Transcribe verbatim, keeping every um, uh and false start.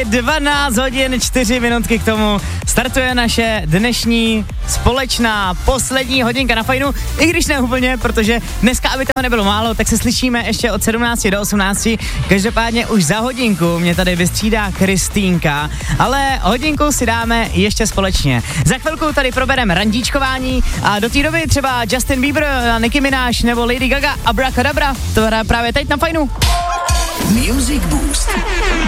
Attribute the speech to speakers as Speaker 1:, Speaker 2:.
Speaker 1: dvanáct hodin čtyři minutky k tomu startuje naše dnešní společná poslední hodinka na Fajnu, i když ne úplně, protože dneska, aby toho nebylo málo, tak se slyšíme ještě od sedmnácti do osmnácti. Každopádně už za hodinku mě tady vystřídá Kristýnka, ale hodinku si dáme ještě společně. Za chvilku tady probereme randíčkování a do té doby třeba Justin Bieber, Nicki Minaj nebo Lady Gaga, Abracadabra, to právě teď na Fajnu.
Speaker 2: Music Boost.